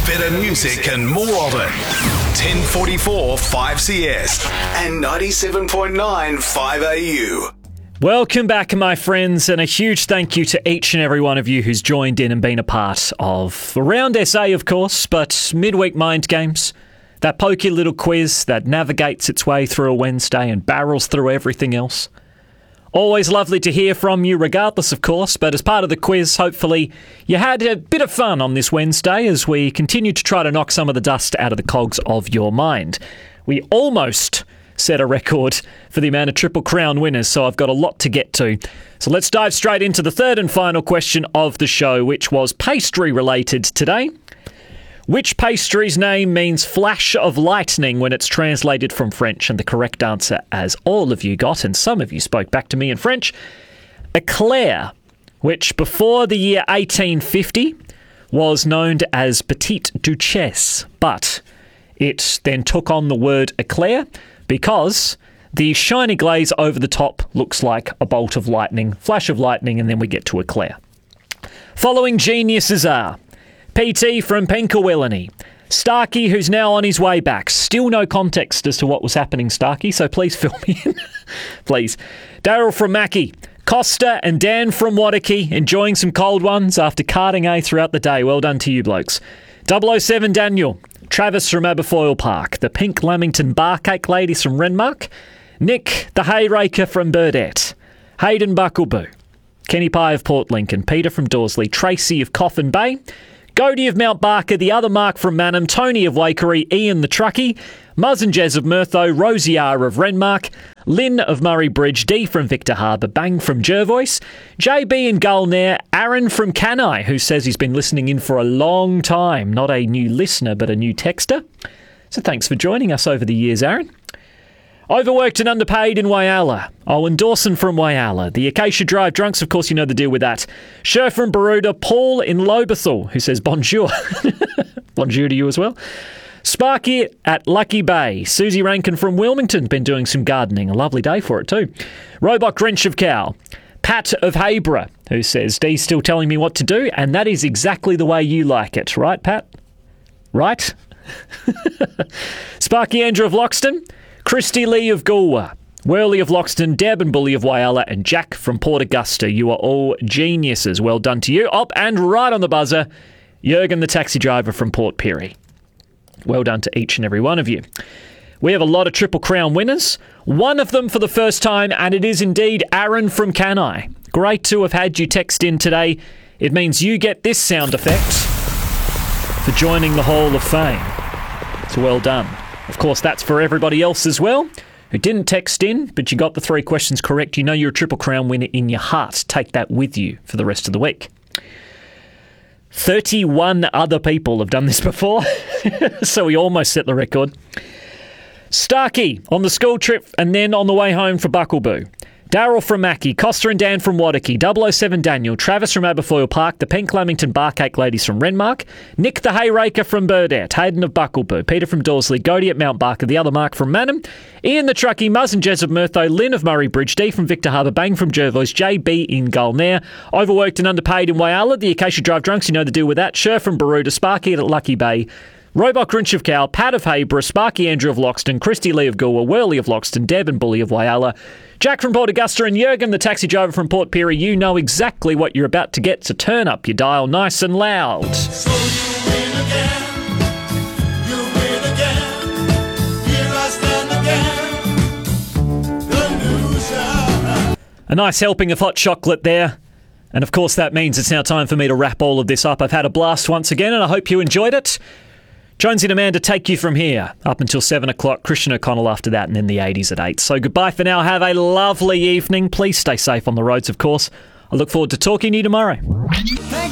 Better music and more of it. 1044 5CS and 97.9 5AU. Welcome back, my friends, and a huge thank you to each and every one of you who's joined in and been a part of Around SA, of course, but Midweek Mind Games, that pokey little quiz that navigates its way through a Wednesday and barrels through everything else. Always lovely to hear from you regardless, of course, but as part of the quiz, hopefully you had a bit of fun on this Wednesday as we continue to try to knock some of the dust out of the cogs of your mind. We almost set a record for the amount of Triple Crown winners, so I've got a lot to get to. So let's dive straight into the third and final question of the show, which was pastry related today. Which pastry's name means flash of lightning when it's translated from French? And the correct answer, as all of you got, and some of you spoke back to me in French, eclair, which before the year 1850 was known as Petite Duchesse, but it then took on the word eclair because the shiny glaze over the top looks like a bolt of lightning, flash of lightning, and then we get to eclair. Following geniuses are PT from Penkawilani, Starkey, who's now on his way back. Still no context as to what was happening, Starkey, so please fill me in. Please. Daryl from Mackie, Costa and Dan from Wadaki, enjoying some cold ones after carting throughout the day. Well done to you blokes. 007 Daniel, Travis from Aberfoyle Park, the Pink Lamington Barcake ladies from Renmark, Nick, the Hayraker from Burdett, Hayden Buckleboo, Kenny Pye of Port Lincoln, Peter from Dorsley, Tracy of Coffin Bay, Godey of Mount Barker, the other Mark from Mannum, Tony of Waikery, Ian the Truckie, Muzz and Jez of Murtho, Rosie R of Renmark, Lynn of Murray Bridge, Dee from Victor Harbour, Bang from Jervois, JB in Gulnair, Aaron from Canai, who says he's been listening in for a long time, not a new listener but a new texter. So thanks for joining us over the years, Aaron. Overworked and underpaid in Whyalla. Owen Dawson from Whyalla. The Acacia Drive Drunks, of course you know the deal with that. Sher from Baroda. Paul in Lobethal, who says bonjour. Bonjour to you as well. Sparky at Lucky Bay. Susie Rankin from Wilmington, been doing some gardening. A lovely day for it too. Robot Grinch of Cow. Pat of Hayborough, who says, Dee's still telling me what to do, and that is exactly the way you like it. Right, Pat? Right? Sparky Andrew of Loxton. Christy Lee of Goolwa, Worley of Loxton, Deb and Bully of Whyalla, and Jack from Port Augusta. You are all geniuses. Well done to you. And right on the buzzer, Jurgen, the taxi driver from Port Pirie. Well done to each and every one of you. We have a lot of Triple Crown winners. One of them for the first time, and it is indeed Aaron from Canai. Great to have had you text in today. It means you get this sound effect for joining the Hall of Fame. So well done. Of course, that's for everybody else as well who didn't text in, but you got the 3 questions correct. You know you're a Triple Crown winner in your heart. Take that with you for the rest of the week. 31 other people have done this before, so we almost set the record. Starkey on the school trip and then on the way home for Buckleboo. Daryl from Mackie, Costa and Dan from Wadaki, 007 Daniel, Travis from Aberfoyle Park, the Pink Lamington Barcake ladies from Renmark, Nick the Hayraker from Burdett, Hayden of Buckleboo, Peter from Dorsley, Godey at Mount Barker, the other Mark from Mannum, Ian the Truckie, Muzz and Jez of Murtho, Lynn of Murray Bridge, Dee from Victor Harbour, Bang from Jervois, JB in Gulnair, Overworked and Underpaid in Whyalla, the Acacia Drive Drunks, you know the deal with that, Sher from Baroda, Sparky at Lucky Bay, Robot Grinch of Cow, Pat of Hayborough, Sparky Andrew of Loxton, Christy Lee of Goolwa, Worley of Loxton, Deb and Bully of Whyalla, Jack from Port Augusta and Jurgen, the taxi driver from Port Pirie. You know exactly what you're about to get, so turn up your dial nice and loud. So you win again, you win again, here I stand again, the loser. A nice helping of hot chocolate there. And of course that means it's now time for me to wrap all of this up. I've had a blast once again and I hope you enjoyed it. Jonesy and Amanda take you from here up until 7 o'clock. Christian O'Connell after that, and then the 80s at 8. So goodbye for now. Have a lovely evening. Please stay safe on the roads, of course. I look forward to talking to you tomorrow. Thank